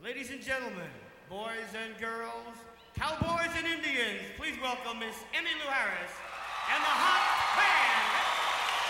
Ladies and gentlemen, boys and girls, cowboys and Indians, please welcome Miss Emmylou Harris and the Hot